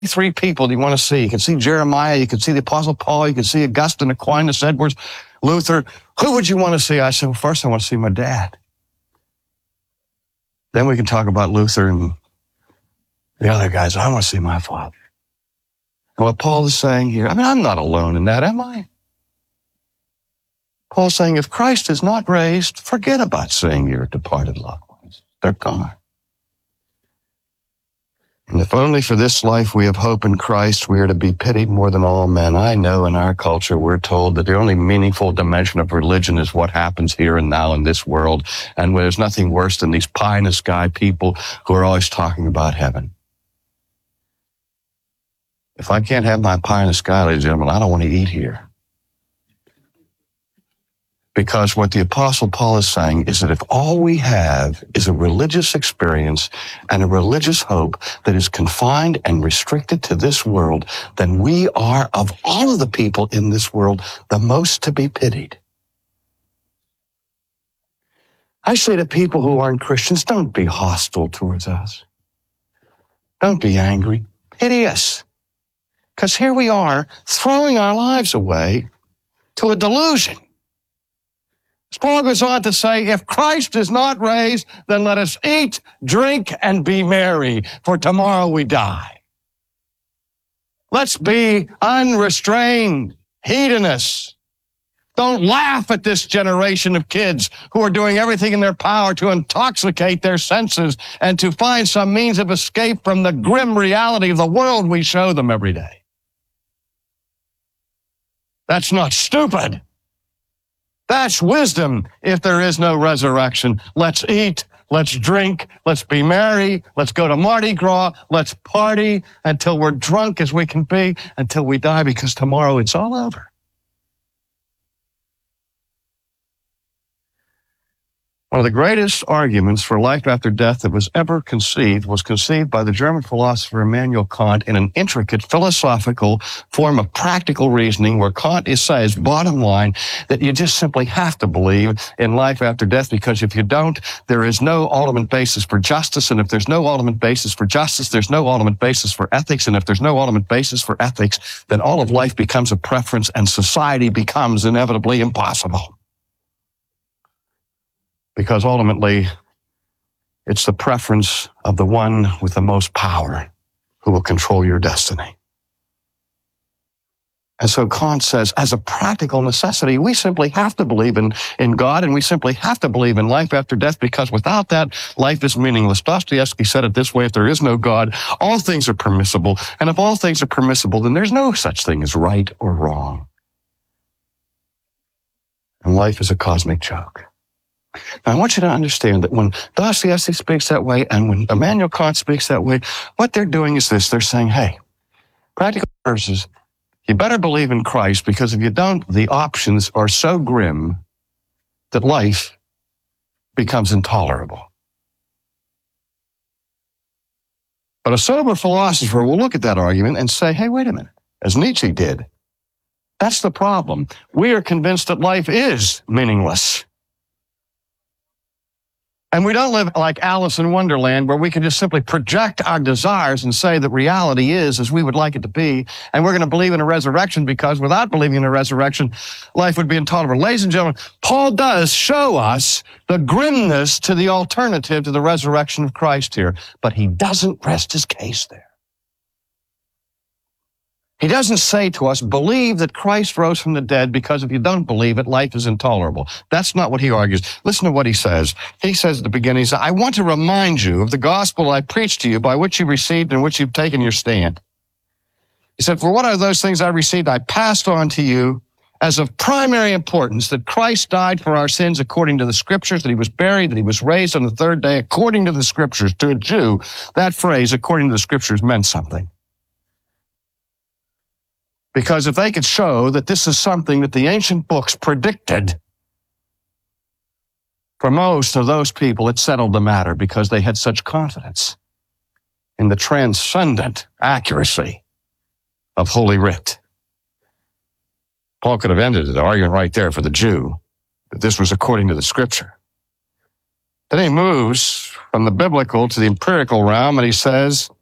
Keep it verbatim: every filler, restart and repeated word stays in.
Three people do you want to see? You can see Jeremiah, you can see the Apostle Paul, you can see Augustine, Aquinas, Edwards, Luther. Who would you want to see? I said, well, first I want to see my dad. Then we can talk about Luther and the other guys. I want to see my father. And what Paul is saying here, I mean, I'm not alone in that, am I? Paul's saying, if Christ is not raised, forget about seeing your departed loved ones. They're gone. And if only for this life we have hope in Christ, we are to be pitied more than all men. I know in our culture we're told that the only meaningful dimension of religion is what happens here and now in this world. And there's nothing worse than these pie in the sky people who are always talking about heaven. If I can't have my pie in the sky, ladies and gentlemen, I don't want to eat here. Because what the Apostle Paul is saying is that if all we have is a religious experience and a religious hope that is confined and restricted to this world, then we are, of all of the people in this world, the most to be pitied. I say to people who aren't Christians, don't be hostile towards us. Don't be angry. Pity us. Because here we are throwing our lives away to a delusion. Paul goes on to say, if Christ is not raised, then let us eat, drink, and be merry, for tomorrow we die. Let's be unrestrained, hedonists. Don't laugh at this generation of kids who are doing everything in their power to intoxicate their senses and to find some means of escape from the grim reality of the world we show them every day. That's not stupid. That's wisdom if there is no resurrection. Let's eat, let's drink, let's be merry, let's go to Mardi Gras, let's party until we're drunk as we can be, until we die, because tomorrow it's all over. One of the greatest arguments for life after death that was ever conceived was conceived by the German philosopher Immanuel Kant in an intricate philosophical form of practical reasoning where Kant says, bottom line, that you just simply have to believe in life after death, because if you don't, there is no ultimate basis for justice. And if there's no ultimate basis for justice, there's no ultimate basis for ethics. And if there's no ultimate basis for ethics, then all of life becomes a preference and society becomes inevitably impossible. Because ultimately, it's the preference of the one with the most power who will control your destiny. And so Kant says, as a practical necessity, we simply have to believe in, in God, and we simply have to believe in life after death, because without that, life is meaningless. Dostoevsky said it this way: if there is no God, all things are permissible. And if all things are permissible, then there's no such thing as right or wrong. And life is a cosmic joke. Now, I want you to understand that when Dostoevsky speaks that way and when Immanuel Kant speaks that way, what they're doing is this. They're saying, hey, practical verses, you better believe in Christ, because if you don't, the options are so grim that life becomes intolerable. But a sober philosopher will look at that argument and say, hey, wait a minute, as Nietzsche did. That's the problem. We are convinced that life is meaningless. And we don't live like Alice in Wonderland, where we can just simply project our desires and say that reality is as we would like it to be, and we're going to believe in a resurrection, because without believing in a resurrection, life would be intolerable. Ladies and gentlemen, Paul does show us the grimness to the alternative to the resurrection of Christ here, but he doesn't rest his case there. He doesn't say to us, believe that Christ rose from the dead, because if you don't believe it, life is intolerable. That's not what he argues. Listen to what he says. He says at the beginning, he says, I want to remind you of the gospel I preached to you, by which you received and which you've taken your stand. He said, for what are those things I received? I passed on to you as of primary importance, that Christ died for our sins according to the Scriptures, that he was buried, that he was raised on the third day according to the Scriptures. To a Jew, that phrase, according to the Scriptures, meant something. Because if they could show that this is something that the ancient books predicted, for most of those people, it settled the matter, because they had such confidence in the transcendent accuracy of Holy Writ. Paul could have ended the argument right there for the Jew, that this was according to the Scripture. Then he moves from the biblical to the empirical realm, and he says,